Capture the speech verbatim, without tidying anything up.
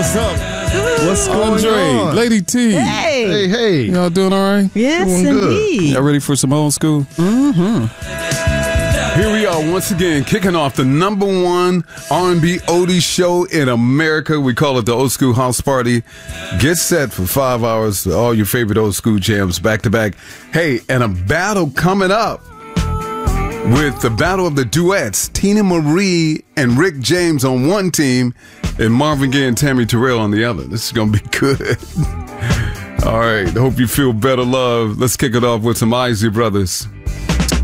What's up? What's going Andre, on? Lady T. Hey. Hey, hey. Y'all doing all right? Yes, Doing good. indeed. Y'all ready for some old school? Mm-hmm. Here we are once again, kicking off the number one R and B oldies show in America. We call it the Old School House Party. Get set for five hours, all your favorite old school jams back to back. Hey, and a battle coming up with the battle of the duets. Tina Marie and Rick James on one team and Marvin Gaye and Tammy Terrell on the other. This is going to be good. All right, hope you feel better, love. Let's kick it off with some Isley Brothers.